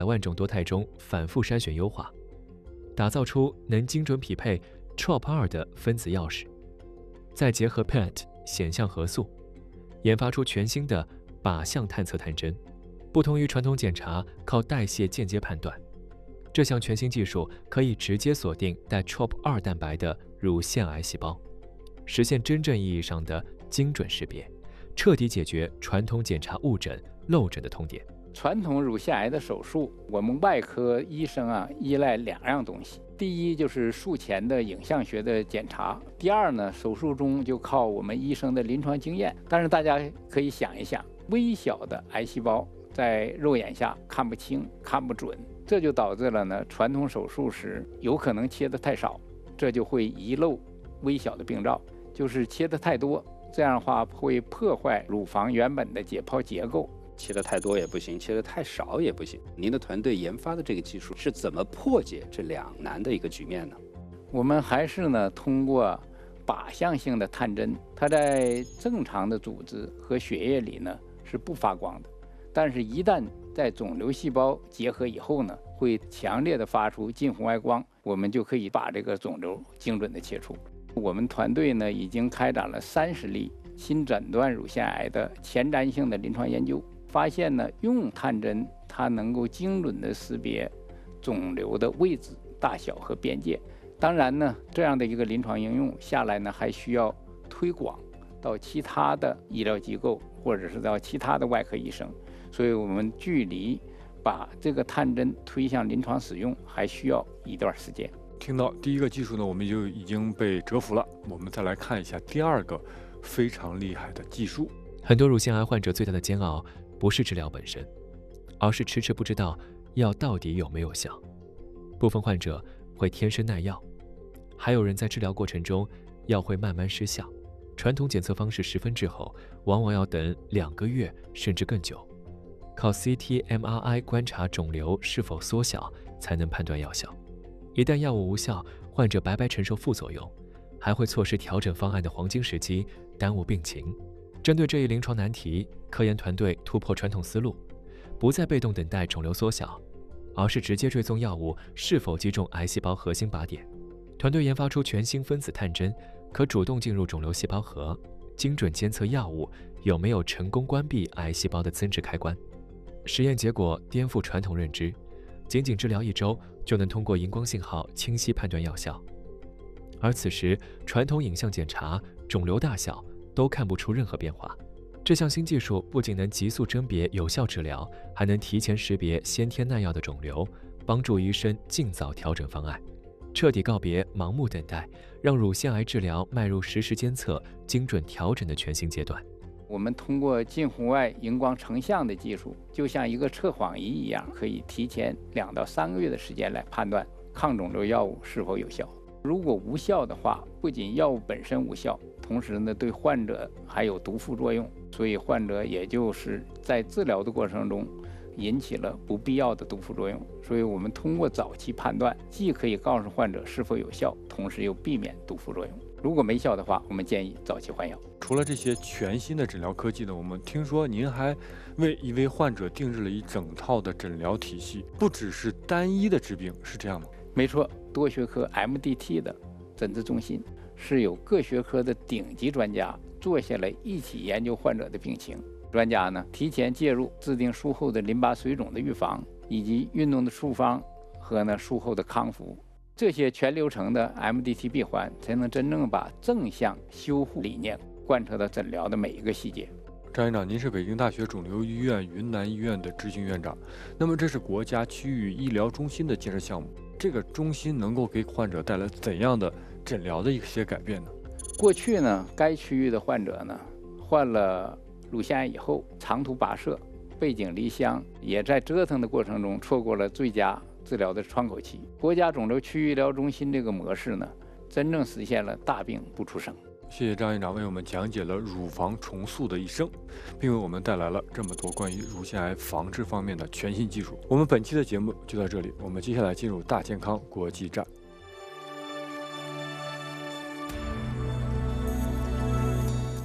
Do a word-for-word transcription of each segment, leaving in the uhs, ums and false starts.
百万种多肽中反复筛选优化，打造出能精准匹配 T R O P 二 的分子钥匙，再结合 P E T 显像核素，研发出全新的靶向探测探针。不同于传统检查靠代谢间接判断，这项全新技术可以直接锁定带 T R O P 二 蛋白的乳腺癌细胞，实现真正意义上的精准识别，彻底解决传统检查误诊、漏诊的痛点。 传统乳腺癌的手术，我们外科医生啊依赖两样东西。第一就是术前的影像学的检查，第二呢，手术中就靠我们医生的临床经验。但是大家可以想一想，微小的癌细胞在肉眼下看不清、看不准，这就导致了呢，传统手术时有可能切得太少，这就会遗漏微小的病灶；就是切得太多，这样的话会破坏乳房原本的解剖结构。 切得太多也不行，切得太少也不行。您的团队研发的这个技术是怎么破解这两难的一个局面呢？ 我们还是呢通过靶向性的探针，它在正常的组织和血液里呢是不发光的，但是一旦在肿瘤细胞结合以后呢，会强烈的发出近红外光，我们就可以把这个肿瘤精准的切除。我们团队呢已经开展了三十例新诊断乳腺癌的前瞻性的临床研究。发现呢，用探针它能够精准的识别肿瘤的位置、大小和边界。当然呢，这样的一个临床应用下来呢，还需要推广到其他的医疗机构，或者是到其他的外科医生。所以我们距离把这个探针推向临床使用，还需要一段时间。 听到第一个技术呢，我们就已经被折服了。我们再来看一下第二个非常厉害的技术。 很多乳腺癌患者最大的煎熬不是治疗本身，而是迟迟不知道药到底有没有效。部分患者会天生耐药，还有人在治疗过程中药会慢慢失效。传统检测方式十分滞后，往往要等两个月甚至更久，靠 C T、M R I 观察肿瘤是否缩小才能判断药效。一旦药物无效，患者白白承受副作用，还会错失调整方案的黄金时机，耽误病情。针对这一临床难题，科研团队突破传统思路，不再被动等待肿瘤缩小，而是直接追踪药物是否击中癌细胞核心靶点。团队研发出全新分子探针，可主动进入肿瘤细胞核，精准监测药物有没有成功关闭癌细胞的增殖开关。实验结果颠覆传统认知，仅仅治疗一周就能通过荧光信号清晰判断药效。而此时，传统影像检查、肿瘤大小都看不出任何变化。这项新技术不仅能急速甄别有效治疗，还能提前识别先天耐药的肿瘤，帮助医生尽早调整方案，彻底告别盲目等待，让乳腺癌治疗迈入实时监测、精准调整的全新阶段。 我们通过近红外荧光成像的技术，就像一个测谎仪一样，可以提前两到三个月的时间来判断抗肿瘤药物是否有效。如果无效的话，不仅药物本身无效，同时呢，对患者还有毒副作用，所以患者也就是在治疗的过程中引起了不必要的毒副作用。所以我们通过早期判断，既可以告诉患者是否有效，同时又避免毒副作用。如果没效的话，我们建议早期换药。 除了这些全新的诊疗科技呢，我们听说您还为一位患者定制了一整套的诊疗体系，不只是单一的治病，是这样吗？ 没错，多学科 M D T 的诊治中心是有各学科的顶级专家坐下来一起研究患者的病情。专家呢提前介入，制定术后的淋巴水肿的预防，以及运动的处方和呢术后的康复。这些全流程的 M D T 闭环，才能真正把正向修护理念贯彻到诊疗的每一个细节。 张院长，您是北京大学肿瘤医院云南医院的执行院长，那么这是国家区域医疗中心的建设项目，这个中心能够给患者带来怎样的诊疗的一些改变呢？ 过去呢，该区域的患者呢，患了乳腺癌以后，长途跋涉，背井离乡，也在折腾的过程中错过了最佳治疗的窗口期。国家肿瘤区域医疗中心这个模式呢，真正实现了大病不出生。 谢谢张院长为我们讲解了乳房重塑的一生，并为我们带来了这么多关于乳腺癌防治方面的全新技术。我们本期的节目就到这里，我们接下来进入大健康国际站。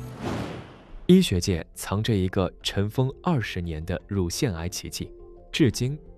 医学界藏着一个尘封二十年的乳腺癌奇迹，至今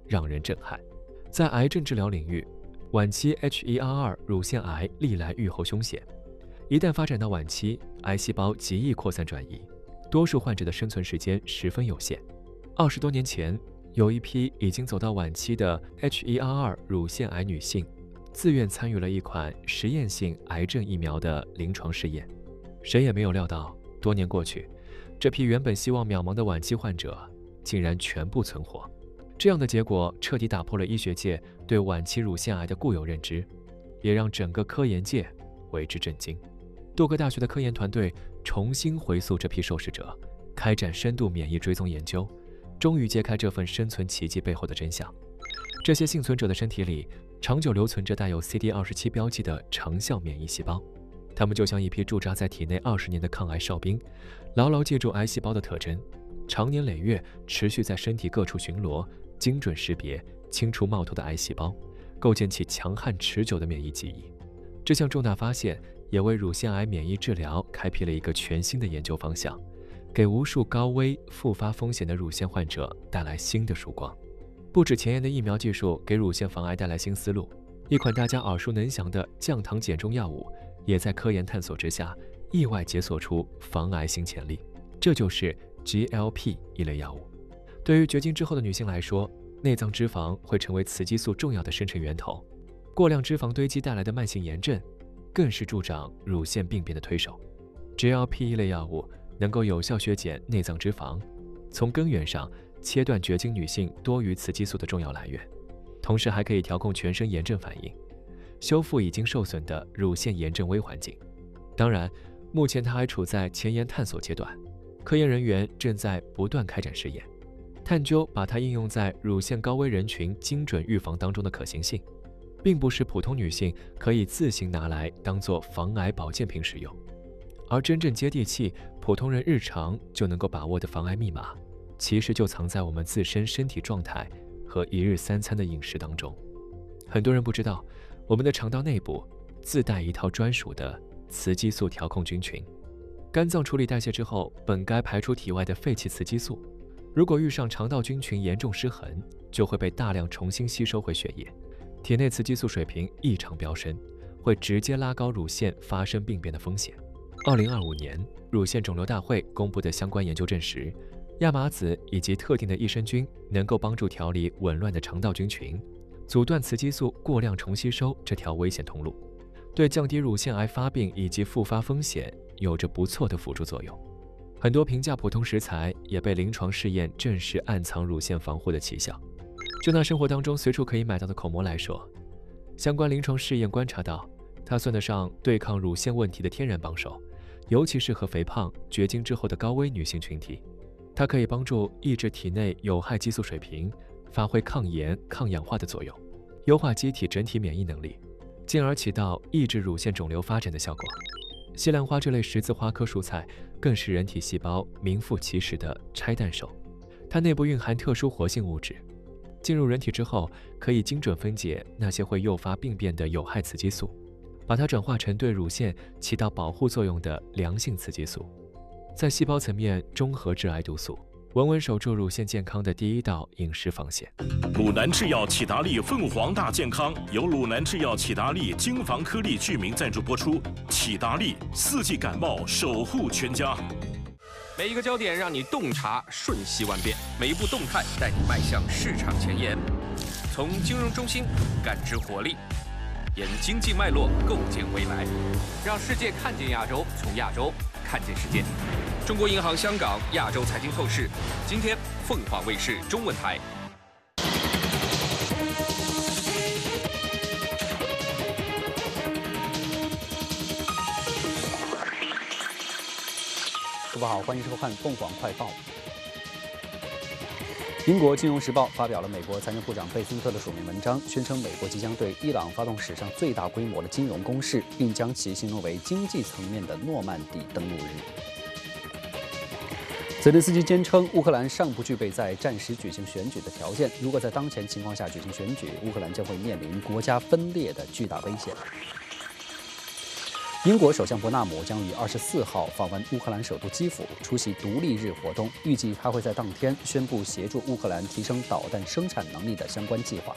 让人震撼。在癌症治疗领域，晚期 H E R 二 乳腺癌历来预后凶险，一旦发展到晚期，癌细胞极易扩散转移，多数患者的生存时间十分有限。二十多年前，有一批已经走到晚期的 H E R 二 乳腺癌女性，自愿参与了一款实验性癌症疫苗的临床试验。谁也没有料到，多年过去，这批原本希望渺茫的晚期患者，竟然全部存活。这样的结果彻底打破了医学界对晚期乳腺癌的固有认知，也让整个科研界为之震惊。多个大学的科研团队重新回溯这批受试者，开展深度免疫追踪研究，终于揭开这份生存奇迹背后的真相。这些幸存者的身体里长久留存着带有 C D 二十七 标记的长效免疫细胞，它们就像一批驻扎在体内二十年的抗癌哨兵，牢牢记住癌细胞的特征，长年累月持续在身体各处巡逻，精准识别、清除冒头的癌细胞，构建起强悍持久的免疫记忆。这项重大发现也为乳腺癌免疫治疗开辟了一个全新的研究方向，给无数高危复发风险的乳腺患者带来新的曙光。不止前沿的疫苗技术给乳腺防癌带来新思路，一款大家耳熟能详的降糖减重药物，也在科研探索之下，意外解锁出防癌新潜力。这就是 G L P 一类药物。对于绝经之后的女性来说，内脏脂肪会成为雌激素重要的生成源头，过量脂肪堆积带来的慢性炎症，更是助长乳腺病变的推手。G L P 一类药物能够有效削减内脏脂肪，从根源上切断绝经女性多余雌激素的重要来源，同时还可以调控全身炎症反应，修复已经受损的乳腺炎症微环境。当然，目前它还处在前沿探索阶段，科研人员正在不断开展试验，探究把它应用在乳腺高危人群精准预防当中的可行性，并不是普通女性可以自行拿来当做防癌保健品使用，而真正接地气、普通人日常就能够把握的防癌密码，其实就藏在我们自身身体状态和一日三餐的饮食当中。很多人不知道，我们的肠道内部自带一套专属的雌激素调控菌群，肝脏处理代谢之后，本该排出体外的废弃雌激素，如果遇上肠道菌群严重失衡，就会被大量重新吸收回血液，体内雌激素水平异常飙升，会直接拉高乳腺发生病变的风险。二零二五年，乳腺肿瘤大会公布的相关研究证实，亚麻籽以及特定的益生菌能够帮助调理紊乱的肠道菌群，阻断雌激素过量重吸收这条危险通路，对降低乳腺癌发病以及复发风险有着不错的辅助作用。很多平价普通食材也被临床试验证实暗藏乳腺防护的奇效。就拿生活当中随处可以买到的口蘑来说，相关临床试验观察到，它算得上对抗乳腺问题的天然帮手，尤其适合肥胖、绝经之后的高危女性群体。它可以帮助抑制体内有害激素水平，发挥抗炎、抗氧化的作用，优化机体整体免疫能力，进而起到抑制乳腺肿瘤发展的效果。西兰花这类十字花科蔬菜更是人体细胞名副其实的拆弹手，它内部蕴含特殊活性物质，进入人体之后可以精准分解那些会诱发病变的有害雌激素，把它转化成对乳腺起到保护作用的良性雌激素，在细胞层面中和致癌毒素，稳稳守住乳腺健康的第一道饮食防线。 鲁南制药启达利凤凰大健康由鲁南制药启达利精防颗粒聚明赞助播出。启达利四季感冒守护全家。 每一个焦点让你洞察瞬息万变，每一步动态带你迈向市场前沿。从金融中心感知活力，沿经济脉络构建未来，让世界看见亚洲，从亚洲看见世界。中国银行香港亚洲财经透视，今天凤凰卫视中文台。 各位好，欢迎收看凤凰快报。英国《金融时报》发表了美国财政部长贝斯特的署名文章，宣称美国即将对伊朗发动史上最大规模的金融攻势，并将其形容为经济层面的诺曼底登陆日。泽连斯基坚称，乌克兰尚不具备在战时举行选举的条件，如果在当前情况下举行选举，乌克兰将会面临国家分裂的巨大危险。 英国首相伯纳姆将于二十四号访问乌克兰首都基辅，出席独立日活动。预计他会在当天宣布协助乌克兰提升导弹生产能力的相关计划。